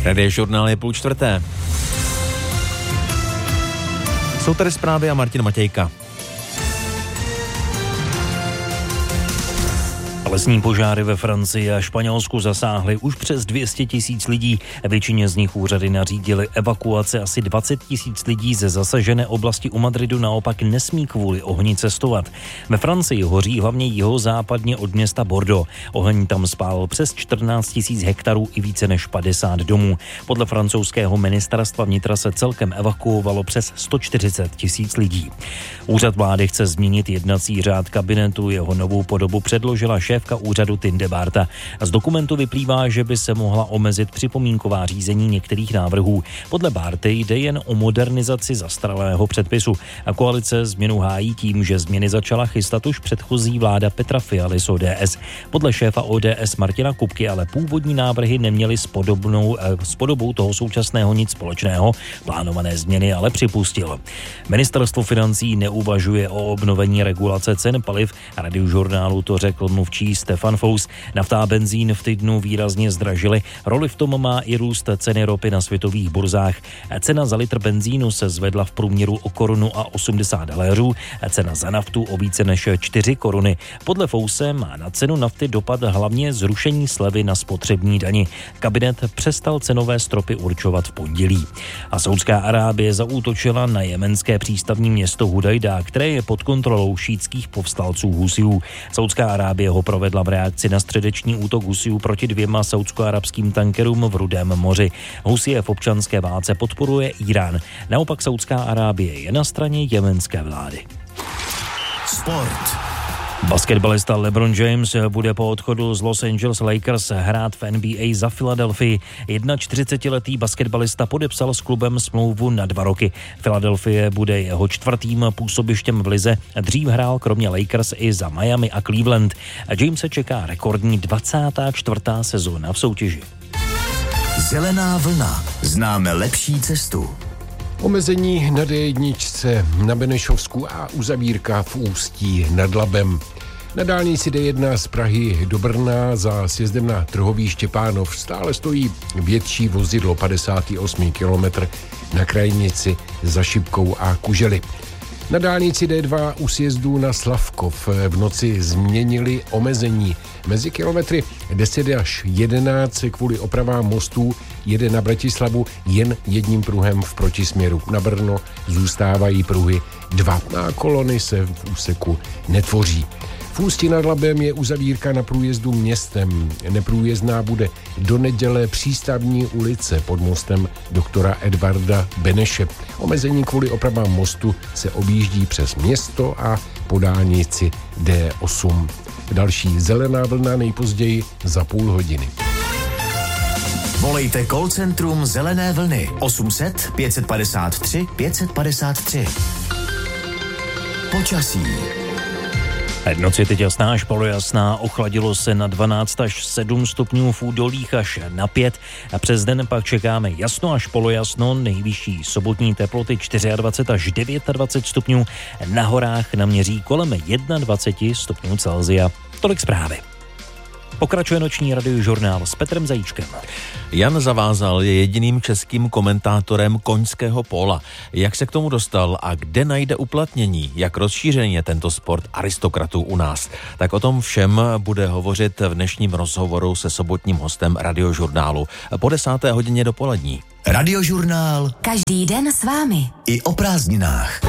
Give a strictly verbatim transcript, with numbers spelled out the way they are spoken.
Radiožurnál je půl čtvrté. Jsou tady zprávy a Martin Matějka. Lesní požáry ve Francii a Španělsku zasáhly už přes dvě stě tisíc lidí. Většině z nich úřady nařídily evakuace. Asi dvacet tisíc lidí ze zasažené oblasti u Madridu naopak nesmí kvůli ohni cestovat. Ve Francii hoří hlavně jihozápadně od města Bordeaux. Oheň tam spálil přes čtrnáct tisíc hektarů i více než padesát domů. Podle francouzského ministerstva vnitra se celkem evakuovalo přes sto čtyřicet tisíc lidí. Úřad vlády chce změnit jednací řád kabinetu. Jeho novou podobu předložila šéfka úřadu Tindebarta. Z dokumentu vyplývá, že by se mohla omezit připomínková řízení některých návrhů. Podle Barty jde jen o modernizaci zastaralého předpisu. A koalice změnu hájí tím, že změny začala chystat už předchozí vláda Petra Fialy z O D S. Podle šéfa O D S Martina Kupky ale původní návrhy neměly s, podobnou, eh, s podobou toho současného nic společného. Plánované změny ale připustil. Ministerstvo financí neuvažuje o obnovení regulace cen paliv. Radiožurnálu to řekl mluvčí Stefan Fous. Nafta a benzín v týdnu výrazně zdražily. Roli v tom má i růst ceny ropy na světových burzách. Cena za litr benzínu se zvedla v průměru o korunu a osmdesát haléřů. Cena za naftu o více než čtyři koruny. Podle Fouse má na cenu nafty dopad hlavně zrušení slevy na spotřební dani. Kabinet přestal cenové stropy určovat v pondělí. A Saudská Arábie zaútočila na jemenské přístavní město Hudajda, které je pod kontrolou šítských povstalců Husijů. Saudská Arábie ho provedla v reakci na středeční útok Husijů proti dvěma saudsko-arabským tankerům v Rudém moři. Husije v občanské válce podporuje Irán. Naopak Saudská Arábie je na straně jemenské vlády. Sport. Basketbalista LeBron James bude po odchodu z Los Angeles Lakers hrát v N B A za Filadelfii. čtyřicetiletý basketbalista podepsal s klubem smlouvu na dva roky. Filadelfie bude jeho čtvrtým působištěm v lize. Dřív hrál kromě Lakers i za Miami a Cleveland. Jamese čeká rekordní dvacátá čtvrtá sezóna v soutěži. Zelená vlna. Známe lepší cestu. Omezení na D jedna na Benešovsku a uzavírka v Ústí nad Labem. Na dálnici D jedna z Prahy do Brna za sjezdem na Trhový Štěpánov stále stojí větší vozidlo padesátý osmý kilometr na krajnici za Šipkou a Kužely. Na dálnici D dva u sjezdu na Slavkov v noci změnili omezení. Mezi kilometry deset až jedenáct kvůli opravám mostů jede na Bratislavu jen jedním pruhem v protisměru. Na Brno zůstávají pruhy dva a kolony se v úseku netvoří. V Ústí nad Labem je uzavírka na průjezdu městem. Neprůjezdná bude do neděle přístavní ulice pod mostem doktora Edvarda Beneše. Omezení kvůli opravám mostu se objíždí přes město a po dálnici D osm. Další zelená vlna nejpozději za půl hodiny. Volejte call centrum Zelené vlny osm set pět padesát tři pět padesát tři. Počasí. Noc je teď jasná až polojasná, ochladilo se na dvanáct až sedm stupňů, v údolích až na pět a přes den pak čekáme jasno až polojasno, nejvyšší sobotní teploty dvacet čtyři až dvacet devět stupňů, na horách naměří kolem dvacet jedna stupňů Celsia. Tolik zprávy. Pokračuje noční radiožurnál s Petrem Zajíčkem. Jan Zavázal je jediným českým komentátorem koňského póla. Jak se k tomu dostal a kde najde uplatnění? Jak rozšířený je tento sport aristokratů u nás? Tak o tom všem bude hovořit v dnešním rozhovoru se sobotním hostem radiožurnálu po desáté hodině dopolední. Radiožurnál. Každý den s vámi. I o prázdninách.